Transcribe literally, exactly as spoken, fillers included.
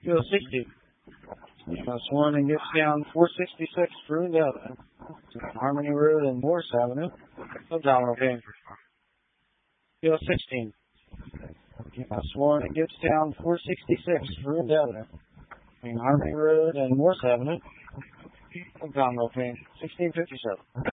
Field sixty. Plus one and gets down four sixty-six through the other. Harmony Road and Morse Avenue. Abdominal pain. Field sixteen. Plus one and gets down four sixty-six through the other. Harmony Road and Morse Avenue. Abdominal pain. sixteen fifty-seven.